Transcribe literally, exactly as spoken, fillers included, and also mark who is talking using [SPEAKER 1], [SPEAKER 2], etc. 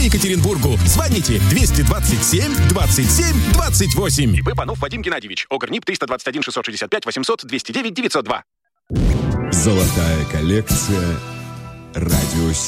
[SPEAKER 1] Екатеринбургу. Звоните двести двадцать семь двадцать семь двадцать восемь.
[SPEAKER 2] И П. Панов Вадим Геннадьевич. ОГРНИП триста двадцать один шестьсот шестьдесят пять восемьсот двести девять девятьсот два.
[SPEAKER 3] Золотая коллекция «Радио